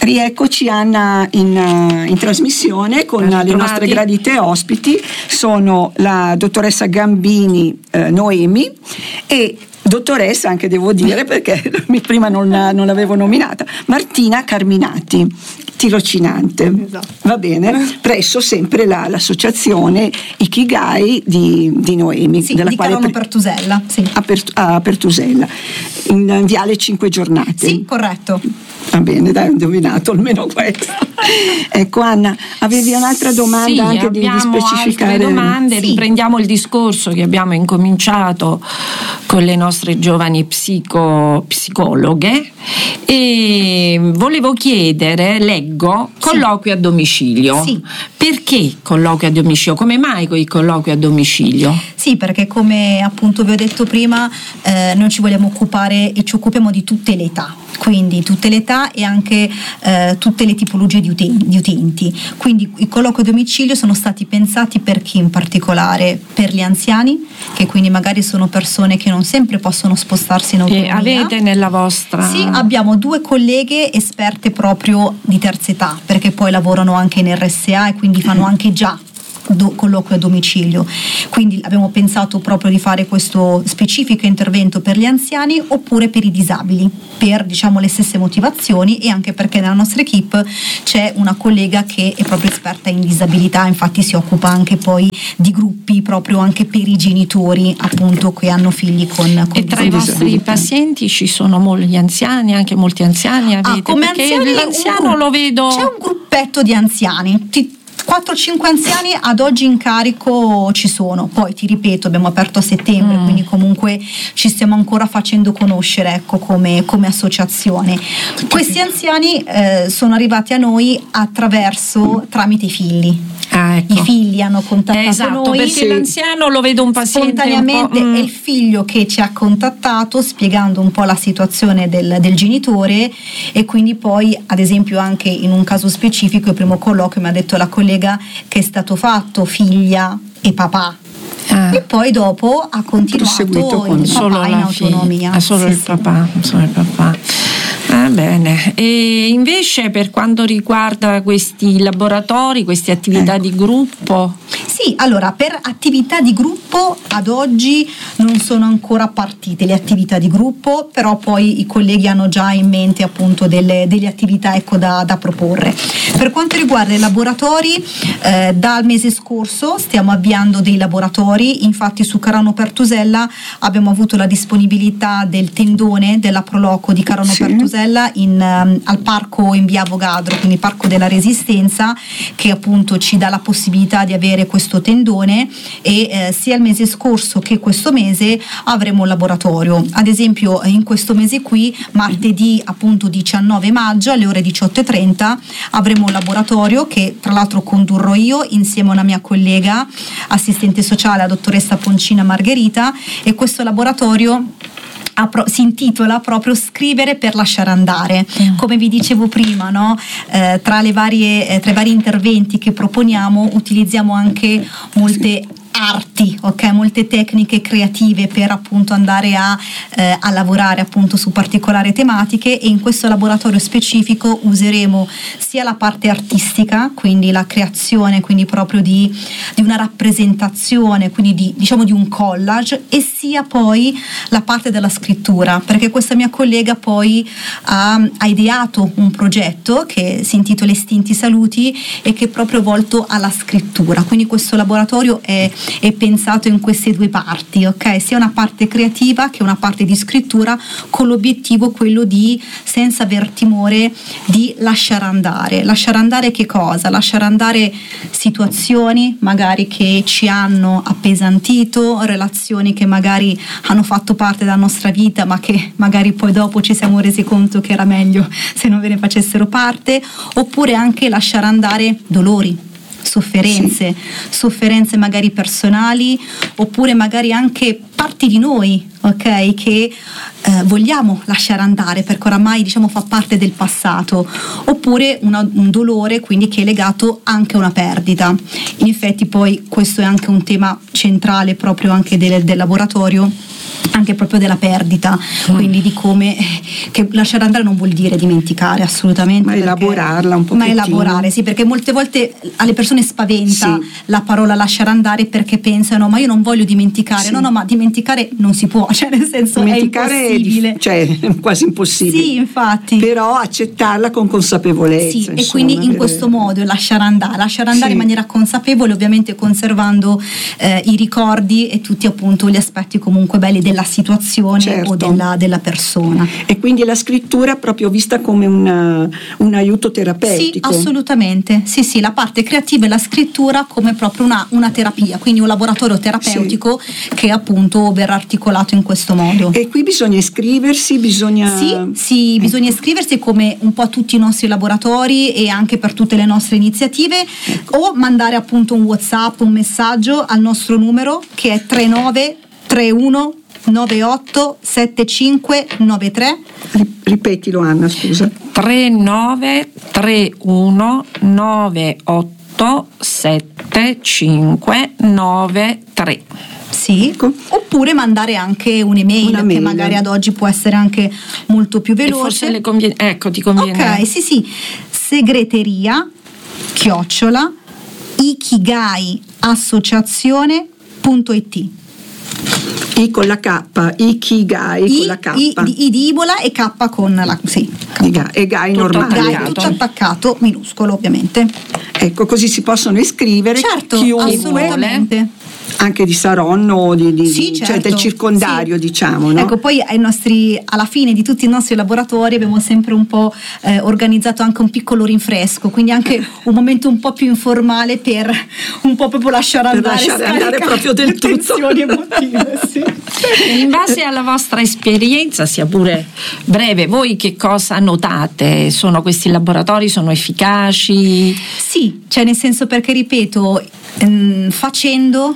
Rieccoci Anna in trasmissione con le nostre gradite ospiti. Sono la dottoressa Gambini Noemi e dottoressa, anche devo dire perché prima non l'avevo nominata, Martina Carminati, tirocinante. Esatto. Va bene, presso sempre l'associazione Ikigai di Noemi, sì, della di quale Pertusella, sì. a Pertusella, in viale 5 Giornate. Sì, corretto. Va bene, dai, ho indovinato almeno questo. Ecco Anna, avevi un'altra domanda? Sì, anche di specificare altre domande. Sì. Riprendiamo il discorso che abbiamo incominciato con le nostre giovani psicologhe e volevo chiedere, leggo, colloquio a domicilio. Sì. Perché colloquio a domicilio? Come mai con i colloqui a domicilio? Sì, perché come appunto vi ho detto prima, noi ci vogliamo occupare e ci occupiamo di tutte le età, quindi tutte le età e anche tutte le tipologie di utenti. Quindi i colloqui a domicilio sono stati pensati per chi in particolare? Per gli anziani, che quindi magari sono persone che non sempre possono spostarsi in autonomia. E avete nella vostra? Sì, abbiamo 2 colleghe esperte proprio di terza età, perché poi lavorano anche in RSA e quindi fanno anche già colloquio a domicilio. Quindi abbiamo pensato proprio di fare questo specifico intervento per gli anziani oppure per i disabili, per le stesse motivazioni, e anche perché nella nostra equipe c'è una collega che è proprio esperta in disabilità, infatti si occupa anche poi di gruppi proprio anche per i genitori appunto che hanno figli con e tra i vostri pazienti ci sono molti anziani, anche molti anziani avete? Come anziani, l'anziano lo vedo. C'è un gruppetto di anziani, 4-5 anziani ad oggi in carico ci sono, poi ti ripeto abbiamo aperto a settembre, quindi comunque ci stiamo ancora facendo conoscere, ecco, come associazione. Questi anziani sono arrivati a noi tramite i figli. Ecco. I figli hanno contattato noi, perché l'anziano lo vedo un paziente spontaneamente è il figlio che ci ha contattato spiegando un po' la situazione del genitore, e quindi poi ad esempio anche in un caso specifico il primo colloquio mi ha detto la collega che è stato fatto figlia e papà. E poi dopo ha continuato con il papà in autonomia. Solo il papà. Bene. E invece per quanto riguarda questi laboratori, queste attività di gruppo? Sì, allora per attività di gruppo ad oggi non sono ancora partite le attività di gruppo, però poi i colleghi hanno già in mente appunto delle attività, ecco, da proporre. Per quanto riguarda i laboratori, dal mese scorso stiamo avviando dei laboratori, infatti su Carano Pertusella abbiamo avuto la disponibilità del tendone della Proloco di Carano Pertusella al parco in via Avogadro, quindi Parco della Resistenza, che appunto ci dà la possibilità di avere questo tendone, e sia il mese scorso che questo mese avremo un laboratorio. Ad esempio in questo mese qui, martedì appunto 19 maggio alle ore 18:30 avremo un laboratorio che tra l'altro condurrò io insieme a una mia collega assistente sociale, la dottoressa Poncina Margherita, e questo laboratorio si intitola proprio Scrivere per lasciare andare. Come vi dicevo prima, no? Tra i vari interventi che proponiamo utilizziamo anche molte arti, ok, molte tecniche creative per appunto andare a lavorare appunto su particolari tematiche, e in questo laboratorio specifico useremo sia la parte artistica, quindi la creazione, quindi proprio di una rappresentazione, quindi di un collage, e sia poi la parte della scrittura, perché questa mia collega poi ha ideato un progetto che si intitola Estinti Saluti e che è proprio volto alla scrittura, quindi questo laboratorio è pensato in queste 2 parti, ok? Sia una parte creativa che una parte di scrittura, con l'obiettivo quello di, senza aver timore, di lasciare andare. Lasciare andare che cosa? Lasciare andare situazioni magari che ci hanno appesantito, relazioni che magari hanno fatto parte della nostra vita ma che magari poi dopo ci siamo resi conto che era meglio se non ve ne facessero parte, oppure anche lasciare andare dolori, sofferenze magari personali, oppure magari anche parti di noi, ok, che vogliamo lasciare andare perché oramai fa parte del passato, oppure un dolore quindi che è legato anche a una perdita. In effetti poi questo è anche un tema centrale proprio anche del laboratorio, anche proprio della perdita, quindi di come che lasciare andare non vuol dire dimenticare assolutamente, ma elaborarla un pochettino. Ma elaborare, sì, perché molte volte alle persone spaventa la parola lasciare andare, perché pensano ma io non voglio dimenticare. No, ma dimenticare non si può, cioè nel senso dimenticare è impossibile, cioè è quasi impossibile. Sì, infatti. Però accettarla con consapevolezza. Sì, insomma, e quindi in questo modo lasciare andare in maniera consapevole, ovviamente conservando i ricordi e tutti appunto gli aspetti comunque belli della situazione o della persona. E quindi la scrittura proprio vista come un aiuto terapeutico. Sì, assolutamente. Sì, la parte creativa e la scrittura come proprio una terapia, quindi un laboratorio terapeutico che appunto verrà articolato in questo modo. E qui bisogna iscriversi, bisogna iscriversi come un po' a tutti i nostri laboratori e anche per tutte le nostre iniziative, o mandare appunto un WhatsApp, un messaggio al nostro numero che è 3931 98 7593. Ripetilo Anna, scusa. 3931 98 7593. Sì, oppure mandare anche un'email che magari ad oggi può essere anche molto più veloce. E forse le conviene, ti conviene. Ok, sì. segreteria@ikigaiassociazione.it. I con la K, Ikigai con la K. I di Ibola e K con la e Gai normale. Gai tutto attaccato, minuscolo ovviamente. Ecco, così si possono iscrivere chiunque, assolutamente. Anche di Saronno, cioè del circondario, diciamo, no? Ecco, poi alla fine di tutti i nostri laboratori abbiamo sempre un po' organizzato anche un piccolo rinfresco, quindi anche un momento un po' più informale per un po' proprio lasciare andare proprio del tutto. Emotive, sì. In base alla vostra esperienza, sia pure breve, voi che cosa notate? Questi laboratori sono efficaci? Sì, cioè nel senso, perché ripeto, facendo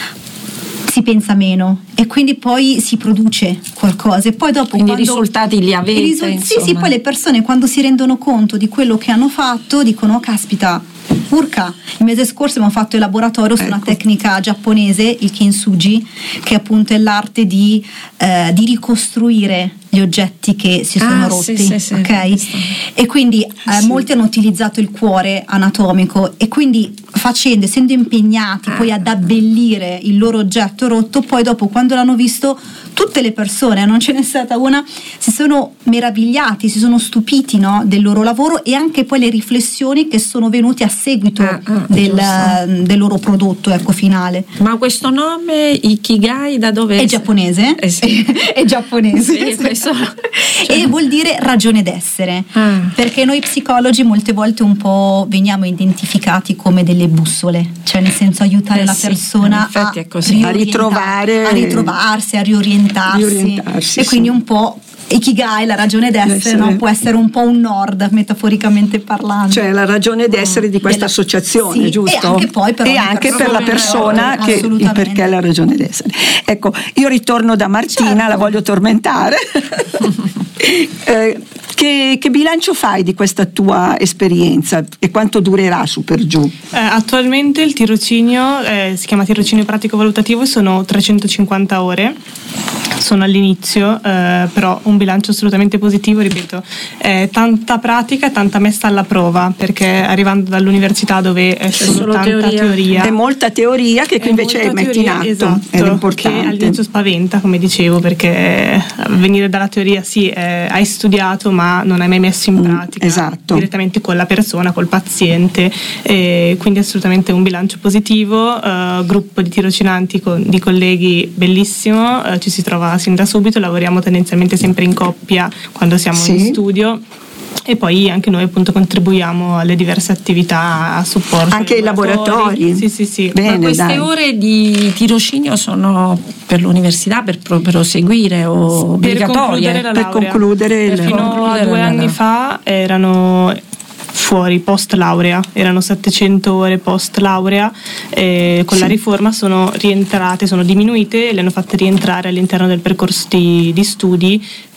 si pensa meno e quindi poi si produce qualcosa e poi dopo quindi i risultati li avete, sì, poi le persone quando si rendono conto di quello che hanno fatto dicono: oh, caspita, urca, il mese scorso abbiamo fatto il laboratorio su una tecnica giapponese, il kintsugi, che appunto è l'arte di ricostruire gli oggetti che si sono rotti, sì, ok? E quindi molti hanno utilizzato il cuore anatomico e quindi essendo impegnati poi ad abbellire il loro oggetto rotto, poi dopo quando l'hanno visto tutte le persone, non ce n'è stata una, si sono meravigliati, si sono stupiti, no, del loro lavoro e anche poi le riflessioni che sono venute a seguito del loro prodotto finale. Ma questo nome Ikigai da dove è? Giapponese, sì. È giapponese, sì, e vuol dire ragione d'essere, perché noi psicologi molte volte un po' veniamo identificati come delle bussole, cioè nel senso aiutare la persona a ritrovarsi, a riorientarsi. E quindi un po' Ikigai, la ragione d'essere, no? Può essere un po' un nord, metaforicamente parlando. Cioè la ragione d'essere di questa associazione, giusto? E anche poi per la persona che il perché è la ragione d'essere. Ecco, io ritorno da Martina, la voglio tormentare. Che bilancio fai di questa tua esperienza e quanto durerà su per giù? Attualmente il tirocinio si chiama tirocinio pratico valutativo e sono 350 ore. Sono all'inizio, però un bilancio assolutamente positivo, ripeto, tanta pratica, tanta messa alla prova, perché arrivando dall'università dove è solo tanta teoria. È molta teoria che qui invece metti in atto, esatto, ed è importante. Che all'inizio spaventa, come dicevo, perché venire dalla teoria hai studiato ma non hai mai messo in pratica direttamente con la persona, col paziente, quindi assolutamente un bilancio positivo, gruppo di tirocinanti di colleghi bellissimo, ci si trova sin da subito, lavoriamo tendenzialmente sempre in coppia quando siamo in studio. E poi anche noi appunto contribuiamo alle diverse attività a supporto. Anche ai laboratori? Sì. Bene, ma queste ore di tirocinio sono per l'università per proseguire o obbligatorie? Per concludere fino a 2 anni fa erano fuori post laurea, erano 700 ore post laurea, con la riforma sono rientrate, sono diminuite e le hanno fatte rientrare all'interno del percorso di studi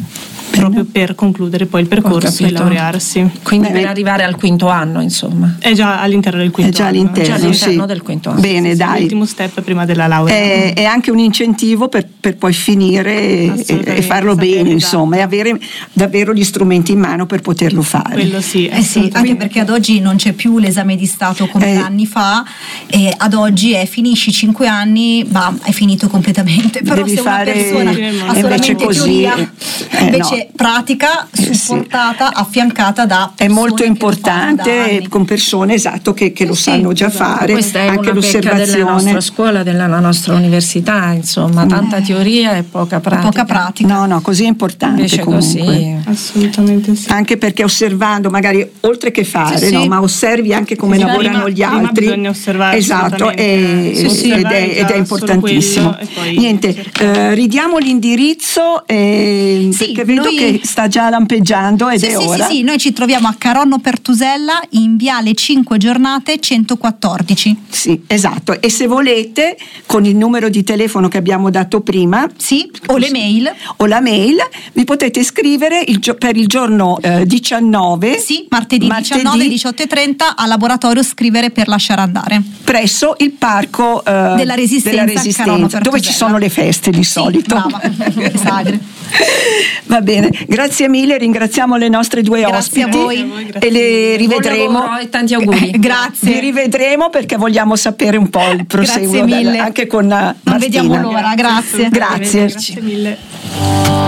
proprio per concludere poi il percorso e laurearsi. Quindi per arrivare al quinto anno, insomma. È già all'interno del quinto anno. Già all'interno del quinto anno. Bene, dai. L'ultimo step prima della laurea. È anche un incentivo per poi finire e farlo bene, insomma, e avere davvero gli strumenti in mano per poterlo fare. Quello sì, anche perché ad oggi non c'è più l'esame di Stato come anni fa, e ad oggi finisci 5 anni, è finito completamente. Però devi se una fare persona ha solamente teoria, invece pratica supportata, affiancata da persone, è molto importante, con persone che lo sanno già fare. Questa è anche una pecca della nostra scuola, della nostra università, insomma, tanta teoria e poca pratica. No, così è importante. Invece comunque. Così. Assolutamente sì. Anche perché osservando, magari oltre che fare, no, ma osservi anche come lavorano gli altri. Bisogna osservare. Esatto, ed è importantissimo. Niente, ridiamo l'indirizzo perché vedo che sta già lampeggiando ed è ora. Sì, noi ci troviamo a Caronno Pertusella in Viale 5 Giornate 114. Sì, esatto. E se volete, con il numero di telefono che abbiamo dato prima, o le mail, la mail, vi potete iscrivere per il giorno 19, martedì 19 18:30 al laboratorio Scrivere per lasciare andare, presso il parco della Resistenza, dove ci sono le feste di solito. Brava. Sagre. Va bene, grazie mille, ringraziamo le nostre due ospiti a voi. E le rivedremo e tanti auguri. Grazie. Vi rivedremo perché vogliamo sapere un po' il proseguo grazie mille. Anche con Martina. Non vediamo l'ora, grazie Grazie mille.